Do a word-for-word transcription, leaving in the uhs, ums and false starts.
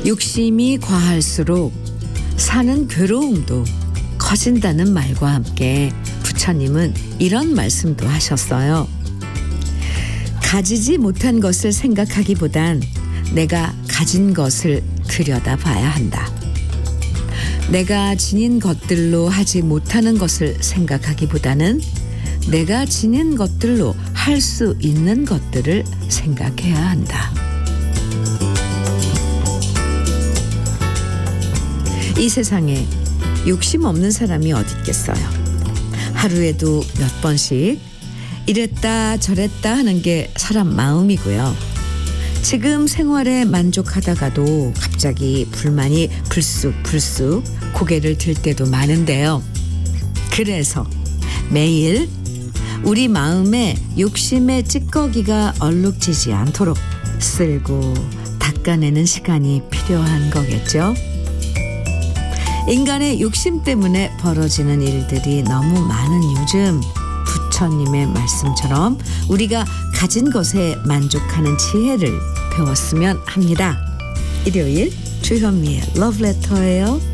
욕심이 과할수록 사는 괴로움도 커진다는 말과 함께 부처님은 이런 말씀도 하셨어요. 가지지 못한 것을 생각하기보단 내가 가진 것을 들여다봐야 한다. 내가 지닌 것들로 하지 못하는 것을 생각하기보다는 내가 지닌 것들로 할 수 있는 것들을 생각해야 한다. 이 세상에 욕심 없는 사람이 어디 있겠어요. 하루에도 몇 번씩 이랬다 저랬다 하는 게 사람 마음이고요. 지금 생활에 만족하다가도 갑자기 불만이 불쑥불쑥 고개를 들 때도 많은데요. 그래서 매일 우리 마음에 욕심의 찌꺼기가 얼룩지지 않도록 쓸고 닦아내는 시간이 필요한 거겠죠. 인간의 욕심 때문에 벌어지는 일들이 너무 많은 요즘, 부처님의 말씀처럼 우리가 가진 것에 만족하는 지혜를 배웠으면 합니다. 일요일 주현미의 러브레터예요.